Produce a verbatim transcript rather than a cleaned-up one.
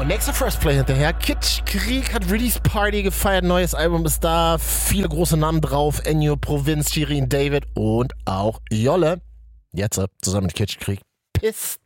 Und nächste First Play hinterher. Kitschkrieg hat Release Party gefeiert. Neues Album ist da. Viele große Namen drauf. Ennio, Provinz, Shirin David und auch Jolle. Jetzt zusammen mit Kitschkrieg. Piss